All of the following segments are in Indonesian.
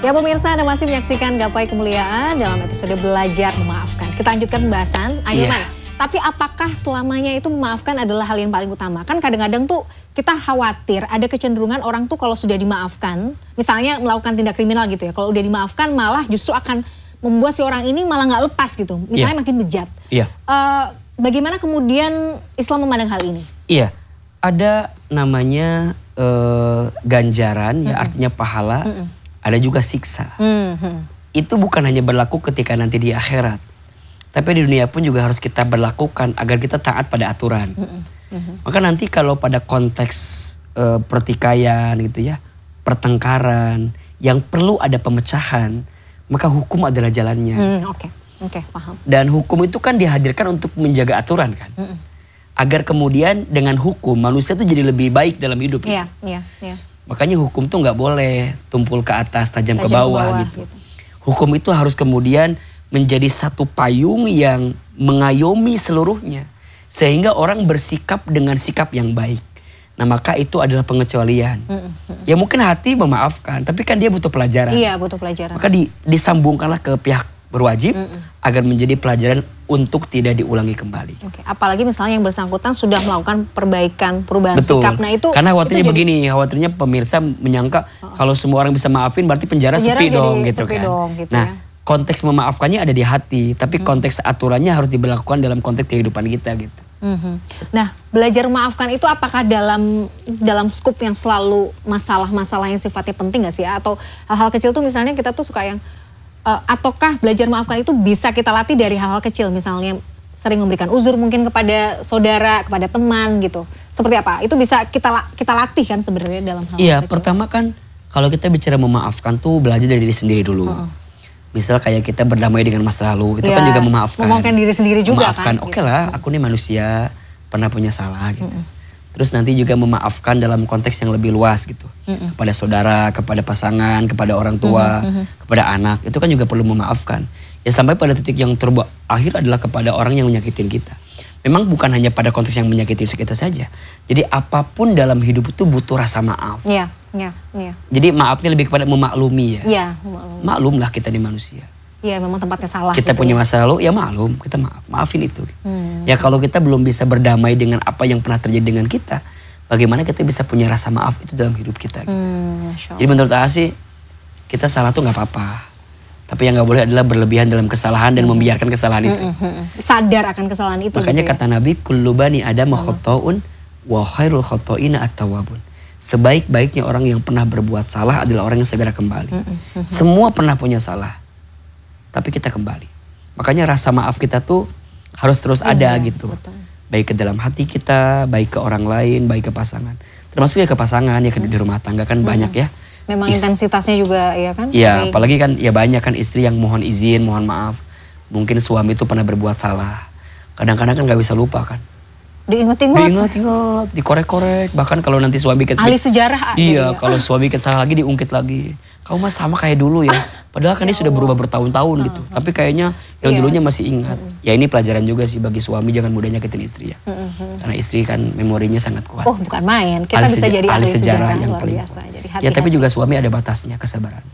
Ya pemirsa, Anda masih menyaksikan Gapai Kemuliaan dalam episode Belajar Memaafkan. Kita lanjutkan pembahasan. Ahilman, tapi apakah selamanya itu memaafkan adalah hal yang paling utama? Kan kadang-kadang tuh kita khawatir ada kecenderungan orang tuh kalau sudah dimaafkan, misalnya melakukan tindak kriminal gitu ya, kalau udah dimaafkan malah justru akan membuat si orang ini malah nggak lepas gitu, misalnya makin bejat. Bagaimana kemudian Islam memandang hal ini? Iya, ada namanya ganjaran, ya artinya pahala. Ada juga siksa. Itu bukan hanya berlaku ketika nanti di akhirat. Tapi di dunia pun juga harus kita berlakukan agar kita taat pada aturan. Maka nanti kalau pada konteks pertikaian gitu ya, pertengkaran, yang perlu ada pemecahan, maka hukum adalah jalannya. Oke, paham. Dan hukum itu kan dihadirkan untuk menjaga aturan kan. Agar kemudian dengan hukum manusia itu jadi lebih baik dalam hidup. Iya. Makanya hukum tuh nggak boleh tumpul ke atas, tajam ke bawah gitu. Hukum itu harus kemudian menjadi satu payung yang mengayomi seluruhnya. Sehingga orang bersikap dengan sikap yang baik. Nah maka itu adalah pengecualian. Ya mungkin hati memaafkan, tapi kan dia butuh pelajaran. Iya, butuh pelajaran. Maka disambungkanlah ke pihak berwajib agar menjadi pelajaran untuk tidak diulangi kembali. Apalagi misalnya yang bersangkutan sudah melakukan perubahan sikap. Nah itu karena khawatirnya begini, khawatirnya pemirsa menyangka kalau semua orang bisa maafin berarti penjara sepi dong gitu kan. Nah konteks memaafkannya ada di hati, tapi konteks aturannya harus diberlakukan dalam konteks kehidupan kita gitu. Nah belajar memaafkan itu apakah dalam skup yang selalu masalah-masalah yang sifatnya penting gak sih? Atau hal-hal kecil tuh misalnya kita tuh suka yang ataukah belajar maafkan itu bisa kita latih dari hal-hal kecil, misalnya sering memberikan uzur mungkin kepada saudara, kepada teman gitu. Seperti apa? Itu bisa kita latih kan sebenarnya dalam hal Iya, kecil. pertama kan kalau kita bicara memaafkan tuh belajar dari diri sendiri dulu. Misal kayak kita berdamai dengan masa lalu, itu kan juga memaafkan. Memaafkan diri sendiri juga memaafkan, kan. Oke lah, aku nih manusia, pernah punya salah gitu. Terus nanti juga memaafkan dalam konteks yang lebih luas gitu. Kepada saudara, kepada pasangan, kepada orang tua, kepada anak. Itu kan juga perlu memaafkan. Ya sampai pada titik yang terakhir adalah kepada orang yang menyakitin kita. Memang bukan hanya pada konteks yang menyakiti kita saja. Jadi apapun dalam hidup itu butuh rasa maaf. Iya. Jadi maafnya lebih kepada memaklumi ya. Iya, maklumlah kita di manusia. Iya, memang tempatnya salah. Kita gitu punya masa lalu, ya maklum, kita maafin itu. Ya kalau kita belum bisa berdamai dengan apa yang pernah terjadi dengan kita, bagaimana kita bisa punya rasa maaf itu dalam hidup kita. Gitu. Jadi menurut saya sih, kita salah tuh nggak apa-apa. Tapi yang nggak boleh adalah berlebihan dalam kesalahan dan membiarkan kesalahan itu. Sadar akan kesalahan itu. Makanya gitu kata Nabi, kullu bani Adam khata'un wa khairul khata'ina at-tawwabun. Sebaik-baiknya orang yang pernah berbuat salah adalah orang yang segera kembali. Semua pernah punya salah. Tapi kita kembali. Makanya rasa maaf kita tuh harus terus ada gitu. Betul. Baik ke dalam hati kita, baik ke orang lain, baik ke pasangan. Termasuk ya ke pasangan, ya di rumah tangga kan banyak ya. Memang intensitasnya juga ya kan. Iya, apalagi kan ya banyak kan istri yang mohon izin, mohon maaf. Mungkin suami itu pernah berbuat salah. Kadang-kadang kan gak bisa lupa kan. Diingat-ingat, dikorek-korek. Bahkan kalau nanti suami ahli sejarah. Iya, kalau suami salah lagi diungkit lagi. Kamu mah sama kayak dulu ya. Padahal kan dia sudah berubah bertahun-tahun gitu. Tapi kayaknya yang dulunya masih ingat. Ya ini pelajaran juga sih bagi suami, jangan mudah nyakitin istri ya. Karena istri kan memorinya sangat kuat. Oh bukan main, kita bisa jadi ahli sejarah yang paling biasa. Jadi ya tapi juga suami ada batasnya, kesabaran.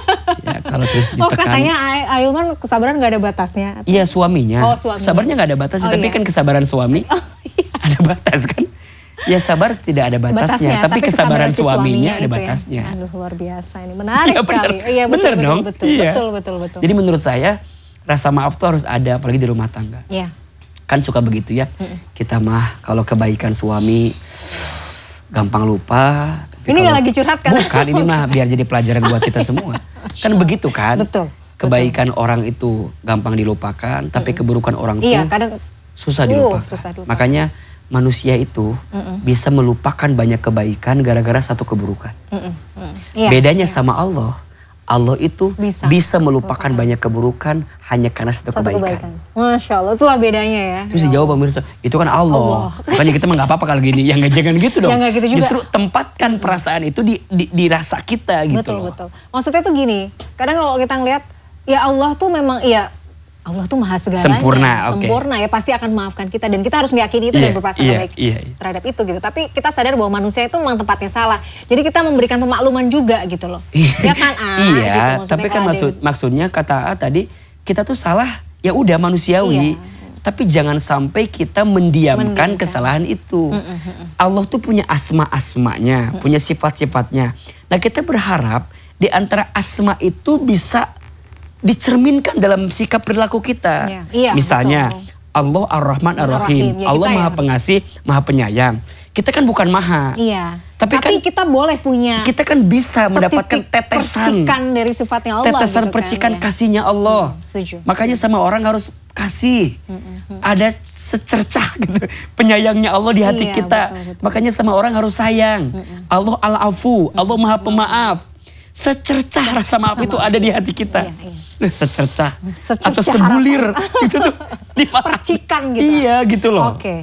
Ya kalau terus ditekan. Oh katanya Ahilman kesabaran gak ada batasnya. Iya suaminya. Oh, suaminya. Kesabarannya gak ada batasnya, tapi kan kesabaran suami ada batas kan. Ya sabar tidak ada batasnya, tapi kesabaran suaminya ada batasnya. Ya. Aduh luar biasa ini, menarik sekali. Iya betul dong. Betul. Jadi menurut saya rasa maaf tuh harus ada, apalagi di rumah tangga. Iya. Kan suka begitu ya. Kita mah kalau kebaikan suami gampang lupa. Ini gak lagi curhat kan? Bukan, ini mah biar jadi pelajaran buat kita semua. Kan begitu kan? Betul. Kebaikan orang itu gampang dilupakan, tapi keburukan orang tuh kadang susah dilupakan. Makanya manusia itu bisa melupakan banyak kebaikan gara-gara satu keburukan. Bedanya sama Allah, Allah itu bisa melupakan banyak keburukan hanya karena satu kebaikan. Masya Allah, itulah bedanya ya. Terus dijawab pemirsa, itu kan Allah. Makanya kita mah gak apa-apa kalau gini, jangan gitu dong. Jangan gitu juga. Justru tempatkan perasaan itu di rasa kita gitu. Betul. Maksudnya tuh gini, kadang kalau kita ngeliat, ya Allah tuh memang, ya Allah tuh maha segalanya. Sempurna ya, pasti akan memaafkan kita. Dan kita harus meyakini itu dan berprasangka baik terhadap itu gitu. Tapi kita sadar bahwa manusia itu memang tempatnya salah. Jadi kita memberikan pemakluman juga gitu loh. Ya kan iya, gitu, tapi kan maksudnya kata A tadi, kita tuh salah ya udah manusiawi. Tapi jangan sampai kita mendiamkan kesalahan itu. Allah tuh punya asma-asmanya, punya sifat-sifatnya. Nah kita berharap di antara asma itu bisa dicerminkan dalam sikap perilaku kita. Misalnya betul. Allah Ar-Rahman Ar-Rahim. Ya, Allah Maha Pengasih, Maha Penyayang. Kita kan bukan maha. Tapi kan kita boleh punya. Kita kan bisa mendapatkan tetesan percikan dari sifatnya Allah. Tetesan gitu percikan kan, kasihnya Allah. Setuju. Makanya sama orang harus kasih. Ada secercah gitu penyayangnya Allah di hati kita. Betul. Makanya sama orang harus sayang. Allah Al-Afu, Allah Maha Pemaaf. Secercah rasa maaf itu ada di hati kita. Secercah atau sebulir itu tuh percikan gitu. Iya gitu loh. Oke.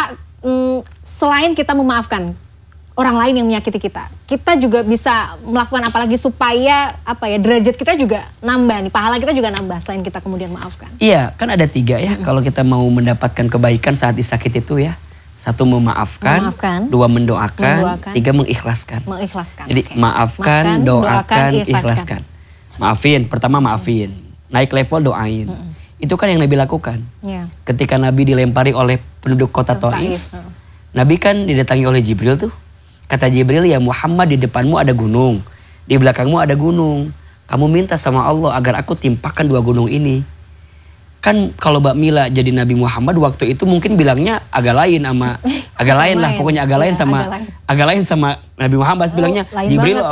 Selain kita memaafkan orang lain yang menyakiti kita, kita juga bisa melakukan apalagi supaya derajat kita juga nambah nih, pahala kita juga nambah selain kita kemudian maafkan. Iya, kan ada 3 ya kalau kita mau mendapatkan kebaikan saat disakiti itu ya. 1 memaafkan, 2 mendoakan, 3 mengikhlaskan. Jadi maafkan, doakan, ikhlaskan. Maafin, pertama maafin. Naik level doain. Itu kan yang Nabi lakukan. Ketika Nabi dilempari oleh penduduk kota Taif, Nabi kan didatangi oleh Jibril tuh. Kata Jibril, ya Muhammad, di depanmu ada gunung, di belakangmu ada gunung. Kamu minta sama Allah agar aku timpakan 2 gunung ini. Kan kalau Mbak Mila jadi Nabi Muhammad waktu itu mungkin bilangnya agak lain sama agak lain lah, pokoknya agak lain sama Nabi Muhammad bilangnya Jibril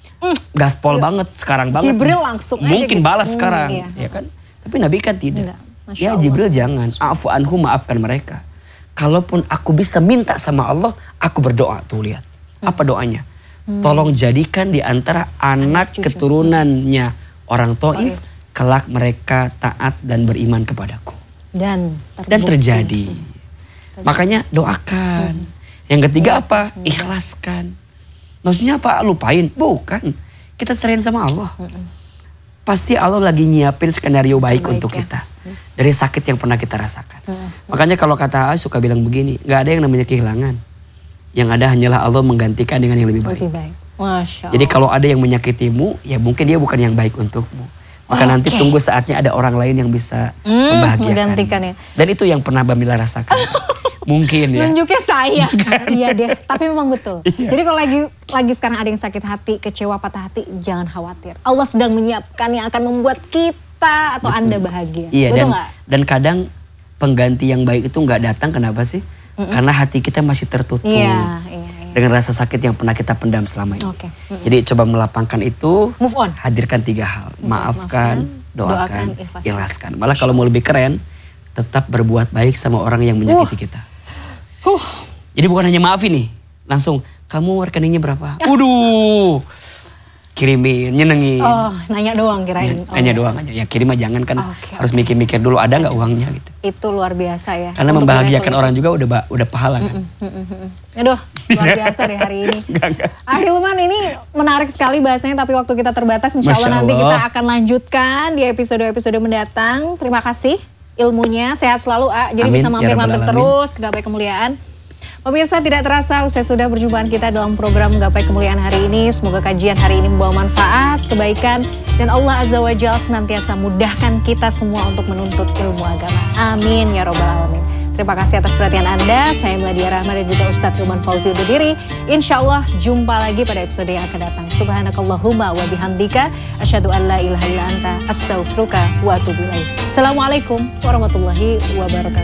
gaspol banget sekarang banget. Jibril langsung mungkin balas sekarang, ya kan? Tapi Nabi kan tidak. Ya Jibril jangan, afu anhu, maafkan mereka. Kalaupun aku bisa minta sama Allah, aku berdoa. Tuh lihat, apa doanya? Tolong jadikan di antara anak keturunannya orang Taif, kelak mereka taat dan beriman kepadaku. Dan terjadi. Makanya doakan. Yang ketiga apa? Ikhlaskan. Maksudnya apa? Lupain? Bukan. Kita serahin sama Allah. Pasti Allah lagi nyiapin skenario baik untuk kita. Dari sakit yang pernah kita rasakan. Makanya kalau kata suka bilang begini, gak ada yang namanya kehilangan. Yang ada hanyalah Allah menggantikan dengan yang lebih baik. Masya Allah. Jadi kalau ada yang menyakitimu, ya mungkin dia bukan yang baik untukmu. Maka nanti tunggu saatnya ada orang lain yang bisa membahagiakan. Dan itu yang pernah Mbak Mila rasakan. Mungkin ya. Nunjuknya saya. Iya deh, tapi memang betul. Jadi kalau lagi sekarang ada yang sakit hati, kecewa, patah hati, jangan khawatir. Allah sedang menyiapkan yang akan membuat kita atau Anda bahagia. Iya, dan kadang pengganti yang baik itu nggak datang, kenapa sih? Karena hati kita masih tertutup. Dengan rasa sakit yang pernah kita pendam selama ini. Jadi coba melapangkan itu, move on. Hadirkan 3 hal. Maafkan, doakan, ikhlaskan. Malah kalau mau lebih keren, tetap berbuat baik sama orang yang menyakiti kita. Jadi bukan hanya maafin nih, langsung kamu rekeningnya berapa? Waduh, kirimin, nyenengin. Nanya doang kirain. Nanya doang aja, ya kirim aja jangan kan harus mikir-mikir dulu ada nggak uangnya gitu. Itu luar biasa ya. Karena membahagiakan orang juga udah pahala kan. Aduh, luar biasa deh hari ini. Ahilman, ini menarik sekali bahasanya, tapi waktu kita terbatas. Insya Allah nanti kita akan lanjutkan di episode-episode mendatang. Terima kasih ilmunya, sehat selalu jadi bisa mampir-mampir terus ke Gapai Kemuliaan. Pemirsa, tidak terasa usai sudah perjumpaan kita dalam program Gapai Kemuliaan hari ini. Semoga kajian hari ini membawa manfaat, kebaikan, dan Allah Azza wa Jalla senantiasa mudahkan kita semua untuk menuntut ilmu agama. Amin ya robbal alamin. Terima kasih atas perhatian Anda. Saya Meladia Rahma dan juga Ustadz Hilman Fauzi undur diri. Insya Allah jumpa lagi pada episode yang akan datang. Subhanakallahumma wa bihamdika asyhadu an la ilaha illa anta astaghfiruka wa atubu ilaik. Assalamualaikum warahmatullahi wabarakatuh.